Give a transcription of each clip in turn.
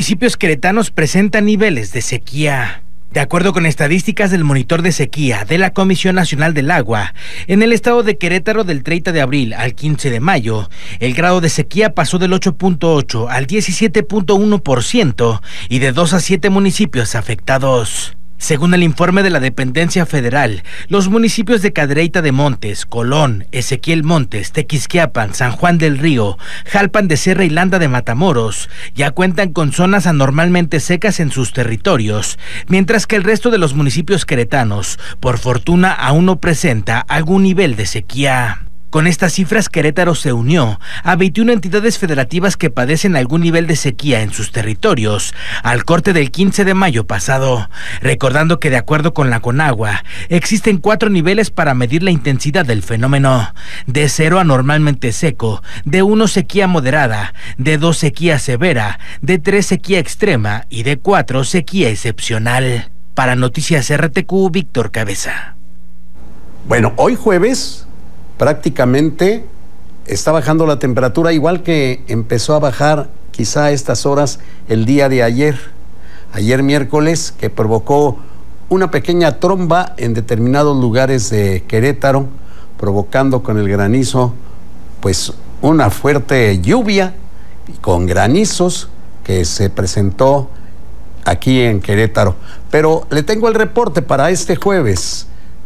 municipios queretanos presentan niveles de sequía. De acuerdo con estadísticas del monitor de sequía de la Comisión Nacional del Agua, en el estado de Querétaro del 30 de abril al 15 de mayo, el grado de sequía pasó del 8.8 al 17.1% y de 2 a 7 municipios afectados. Según el informe de la dependencia federal, los municipios de Cadereyta de Montes, Colón, Ezequiel Montes, Tequisquiapan, San Juan del Río, Jalpan de Serra y Landa de Matamoros ya cuentan con zonas anormalmente secas en sus territorios, mientras que el resto de los municipios queretanos, por fortuna, aún no presenta algún nivel de sequía. Con estas cifras, Querétaro se unió a 21 entidades federativas que padecen algún nivel de sequía en sus territorios al corte del 15 de mayo pasado, recordando que de acuerdo con la Conagua, existen 4 niveles para medir la intensidad del fenómeno: de 0 anormalmente seco, de 1 sequía moderada, de 2 sequía severa, de 3 sequía extrema y de 4 sequía excepcional. Para Noticias RTQ, Víctor Cabeza. Bueno, hoy jueves prácticamente está bajando la temperatura, igual que empezó a bajar quizá a estas horas el día de ayer miércoles, que provocó una pequeña tromba en determinados lugares de Querétaro, provocando con el granizo pues una fuerte lluvia con granizos que se presentó aquí en Querétaro. Pero le tengo el reporte para este jueves.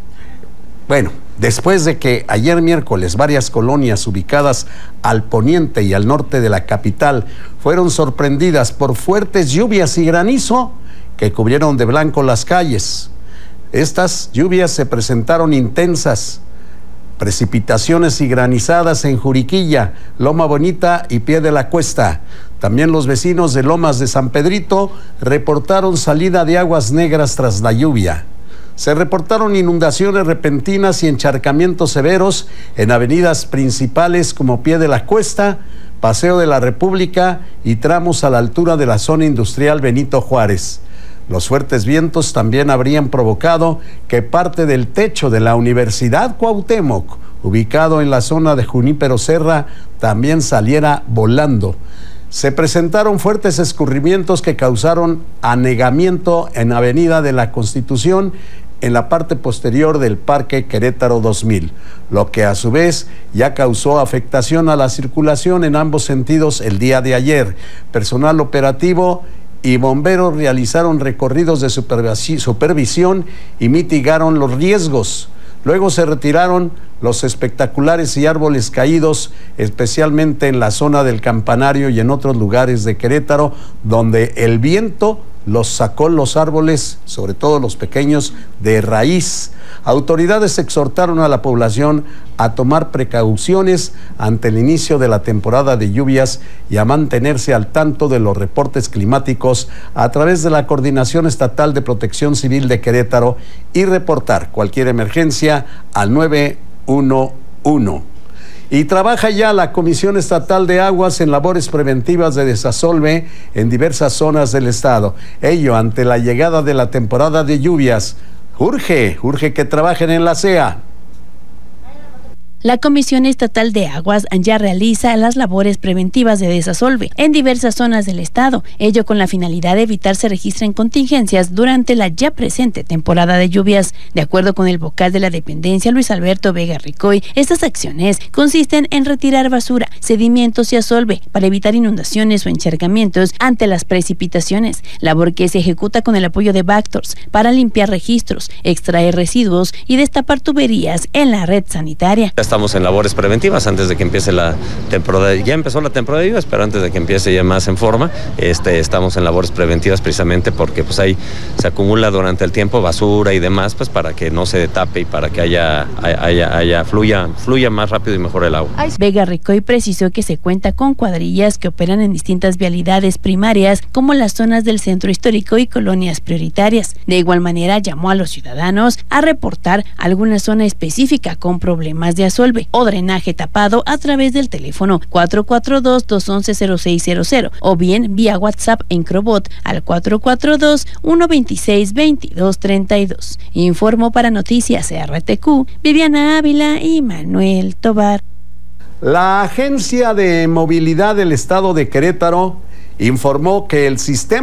Bueno, después de que ayer miércoles varias colonias ubicadas al poniente y al norte de la capital fueron sorprendidas por fuertes lluvias y granizo que cubrieron de blanco las calles. Estas lluvias se presentaron intensas, precipitaciones y granizadas en Juriquilla, Loma Bonita y Pie de la Cuesta. También los vecinos de Lomas de San Pedrito reportaron salida de aguas negras tras la lluvia. Se reportaron inundaciones repentinas y encharcamientos severos en avenidas principales como Pie de la Cuesta, Paseo de la República y tramos a la altura de la zona industrial Benito Juárez. Los fuertes vientos también habrían provocado que parte del techo de la Universidad Cuauhtémoc, ubicado en la zona de Junípero Serra, también saliera volando. Se presentaron fuertes escurrimientos que causaron anegamiento en Avenida de la Constitución, en la parte posterior del Parque Querétaro 2000, lo que a su vez ya causó afectación a la circulación en ambos sentidos el día de ayer. Personal operativo y bomberos realizaron recorridos de supervisión y mitigaron los riesgos. Luego se retiraron los espectaculares y árboles caídos, especialmente en la zona del Campanario y en otros lugares de Querétaro, donde el viento los sacó los árboles, sobre todo los pequeños, de raíz. Autoridades exhortaron a la población a tomar precauciones ante el inicio de la temporada de lluvias y a mantenerse al tanto de los reportes climáticos a través de la Coordinación Estatal de Protección Civil de Querétaro y reportar cualquier emergencia al 911. Y trabaja ya la Comisión Estatal de Aguas en labores preventivas de desasolve en diversas zonas del estado. Ello ante la llegada de la temporada de lluvias. Urge que trabajen en la CEA. La Comisión Estatal de Aguas ya realiza las labores preventivas de desasolve en diversas zonas del estado, ello con la finalidad de evitar se registren contingencias durante la ya presente temporada de lluvias. De acuerdo con el vocal de la dependencia, Luis Alberto Vega Ricoy, estas acciones consisten en retirar basura, sedimentos y asolve para evitar inundaciones o encharcamientos ante las precipitaciones, labor que se ejecuta con el apoyo de Bactors para limpiar registros, extraer residuos y destapar tuberías en la red sanitaria. Estamos en labores preventivas antes de que empiece la temporada. Ya empezó la temporada de lluvias, pero antes de que empiece ya más en forma, estamos en labores preventivas precisamente porque pues ahí se acumula durante el tiempo basura y demás, pues para que no se tape y para que fluya más rápido y mejor el agua. Vega Ricoy precisó que se cuenta con cuadrillas que operan en distintas vialidades primarias como las zonas del centro histórico y colonias prioritarias. De igual manera llamó a los ciudadanos a reportar alguna zona específica con problemas de asolve o drenaje tapado a través del teléfono 442-211-0600 o bien vía WhatsApp en Crobot al 442-126-2232. Informó para Noticias RTQ, Viviana Ávila y Manuel Tobar. La Agencia de Movilidad del Estado de Querétaro informó que el sistema